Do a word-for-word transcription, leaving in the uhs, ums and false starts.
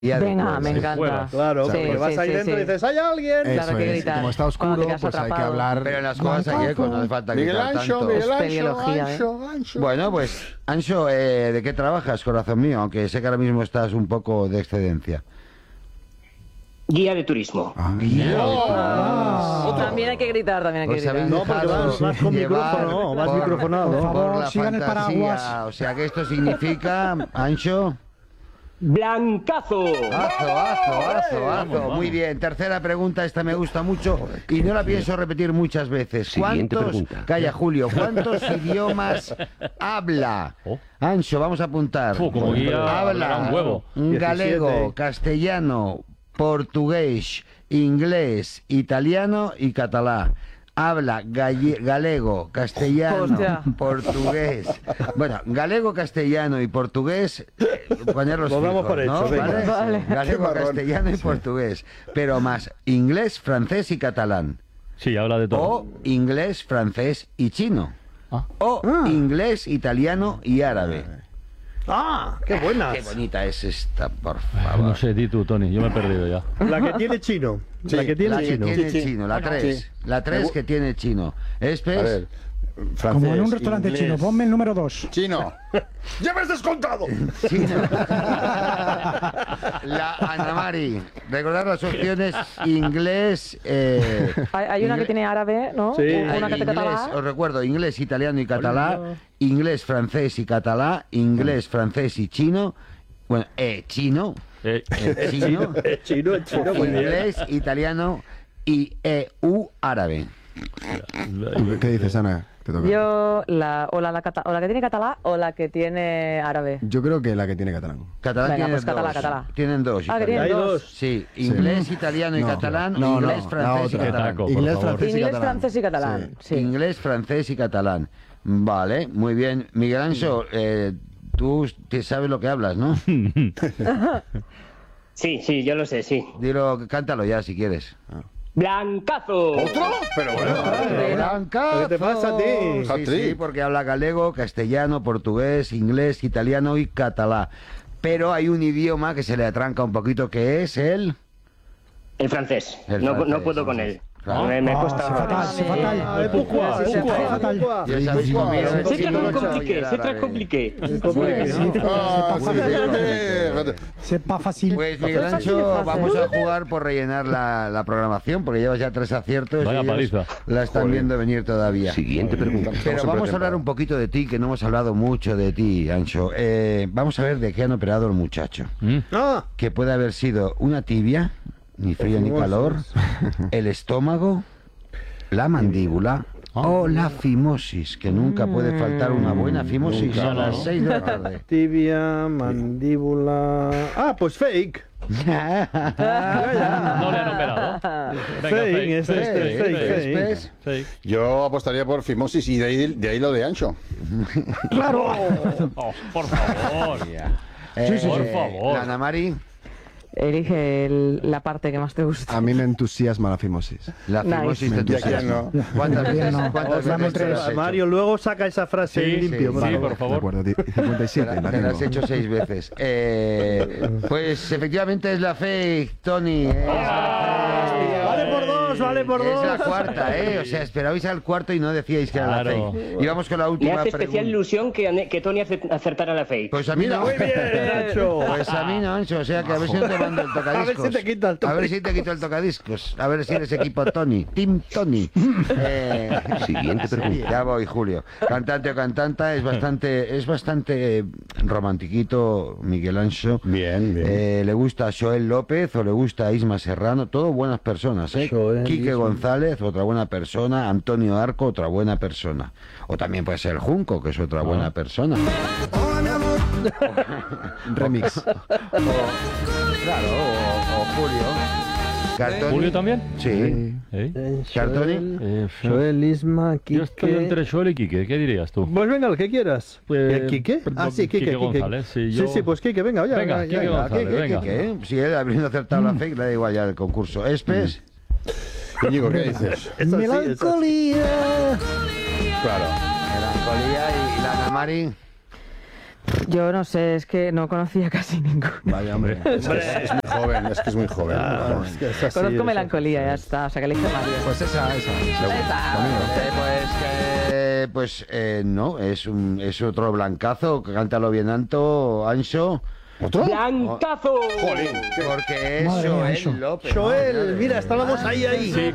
Venga, me encanta. Claro, Sí, porque vas sí, ahí sí, dentro sí. y dices, ¡hay alguien! Claro, Eso que es. gritar. Como está Cuando te oscuro, quedas pues hay que atrapado. hablar. Pero en las cosas hay eco, no hace falta Miguel gritar Ancho, tanto. Miguel Ancho, Espeleología, ¿eh? Ancho, Ancho. Bueno, pues, Ancho, eh, ¿de qué trabajas, corazón mío? Aunque sé que ahora mismo estás un poco de excedencia. Guía de turismo. Ah, Ah, también hay que gritar, también hay que Os gritar. habéis No, porque dejado vas- vas con llevar micrófono, vas por- microfonado. Por, Por favor, la sigan el fantasía. paraguas. O sea, que esto significa, Ancho... ¡Blancazo! Azo, azo, azo, azo. Muy bien. Tercera pregunta, esta me gusta mucho y no la pienso repetir muchas veces. Siguiente ¿Cuántos, pregunta. calla Julio, ¿cuántos idiomas habla? Oh. Ancho, vamos a apuntar. Fu, como guía, hablará un huevo. un galego, diecisiete. castellano, portugués, inglés, italiano y catalán. Habla galle- galego, castellano, Hostia. portugués. Bueno, galego, castellano y portugués, eh, ponerlos Lo damos fijos, por hecho, ¿no? venga. ¿Vale? Vale. Galego, Qué marrón. castellano y portugués. Pero más inglés, francés y catalán. Sí, habla de todo. O inglés, francés y chino. Ah. O inglés, italiano y árabe. ¡Ah! ¡Qué buenas! Qué bonita es esta, por Ay, favor. no sé, di tú, Tony, yo me he perdido ya. La que tiene chino. la que tiene La que chino. tiene Sí, sí. chino, la tres. Sí. La tres que tiene chino. Espes. A ver, francés, Como en un restaurante inglés. chino, ponme el número dos. Chino. ¡Ya me has descontado! Chino. La Ana Mari. Recordar las opciones inglés. Eh, Hay, hay una que inglés- tiene árabe, ¿no? Sí. Una que te inglés, catalá. os recuerdo, inglés, italiano y catalán, inglés, francés y catalán, inglés, francés y chino, bueno, eh, chino, Eh, eh, chino, Es chino, es chino, muy bien. inglés, italiano y E U árabe. ¿Qué dices, Ana? Te toca. Yo, la, o, la, la cata- o la que tiene catalá o la que tiene árabe. Yo creo que la que tiene catalán. Catalán Venga, tienen pues catalá, dos. catalá. Tienen dos. Ah, que tienen italiano. Hay dos. dos. Sí, inglés, italiano y No, catalán, no, no, inglés, la francés y otra. catalán. Taco, por Inglés, favor. francés y Inglés, catalán. francés y catalán. Sí. Sí. Inglés, francés y catalán. Vale, muy bien. Miguel Ancho, eh, tú te sabes lo que hablas, ¿no? Sí, sí, yo lo sé, sí. Dilo, cántalo ya si quieres. ¡Blancazo! ¿Otro? Pero bueno. Blancazo. ¿Qué te pasa a ti? Sí, Hat-trick. sí, porque habla galego, castellano, portugués, inglés, italiano y catalán. Pero hay un idioma que se le atranca un poquito, que es el... El francés. El no, francés, no puedo con sí. él. Claro. Me, me Ah, cuesta. sí, fatal, sí, fatal. Ah, es pourquoi, Sí, es sí, pourquoi, sí. fatal. Ya sabes Sí, cómo sí, es. sí. C'est très Mucho compliqué, oír c'est très árabe. compliqué. Ah, Sí, sí, sí. sí. C'est pas facile. Pues Miguel fácil, Ancho, fácil. vamos a jugar por rellenar la, la programación, porque llevas ya tres aciertos Vaya y ellos paliza. la están viendo venir todavía. Siguiente pregunta. Pero vamos a hablar un poquito de ti, que no hemos hablado mucho de ti, Ancho. Eh, vamos a ver de qué han operado el muchacho. Mm. Ah, Que puede haber sido una tibia, ni frío ni calor, el estómago, la mandíbula o la fimosis, que nunca puede faltar una buena fimosis Nunca, a las ¿no? seis de la tarde. tibia, mandíbula... Ah, pues fake. No le han operado. Venga, Fake, fake, este, fake, este, fake, fake, fake, Después, fake. Yo apostaría por fimosis y de ahí, de ahí lo de Ancho. Oh, por favor. eh, sí, por favor. la Ana Mari, Elige el- la parte que más te gusta. A mí me entusiasma la fimosis. la Nice. fimosis de Y aquí entusiasmo. no. ¿Cuántas veces, no. cuántas Dame veces te tres. lo has hecho? Mario, luego saca esa frase Sí, limpio. sí, por sí, favor. por De favor. acuerdo, di- cincuenta y Te siete. la, la te la has tengo. hecho seis veces. Eh, pues efectivamente es la fake, Tony. Es la Vale por dos, vale por fake. dos. Es la cuarta, ¿eh? O sea, esperabais al cuarto y no decíais que era la Claro. fake. Y vamos con la Me última hace especial pregunta. ilusión que, que Tony ace- acertara la fake. Pues a mí no. Muy bien, Nacho. Pues a mí no, Ancho. O sea que a ver si no te mando el tocadiscos. A ver si te quita el A ver si te quito el tocadiscos. A ver si eres equipo Tony. Team Tony. Eh, Siguiente pregunta. Ya voy, Julio. Cantante o cantanta es bastante, es bastante eh, romantiquito, Miguel Ancho. Bien, bien. Eh, le gusta a Joel López o le gusta a Isma Serrano, todo buenas personas, ¿eh? Joel, Quique Isma. González, otra buena persona, Antonio Arco, otra buena persona. O también puede ser Junco, que es otra buena persona. Remix. O, claro, o, o Julio. Cartoni. ¿Julio también? Sí. ¿Eh? Cartoni. Eh, Joel, Isma, Yo estoy Quique... entre Joel y Quique. ¿Qué dirías tú? Pues venga, lo que quieras. Pues, ¿El Quique? perdón, Ah, sí, Quique, Quique Quique. González, sí, sí, yo- sí, pues Quique, venga, ya, Venga, ya, Quique ya. González. ¿Qué, qué, venga. qué, qué? Si él habiendo acertado la fake, le da igual ya el concurso. Espes. Íñigo, ¿qué dices? Esa sí, esa sí. Melancolía. Claro. Melancolía y la Ana Mari. Yo no sé, es que no conocía casi ninguno. Vaya, hombre. Es, que es, es muy joven, es que es muy joven. Ah, es que es así, Conozco es melancolía, ya está. O sea, que le hice Mario. Pues esa, esa. seguro. Eh, pues, eh, pues eh, no, es, un, es otro blancazo. Cántalo bien alto, Ancho. ¿Otro? ¡Blancazo! Jolín. Porque es Madre mía, Joel Ancho. López. Joel, mira, estábamos ahí, ahí.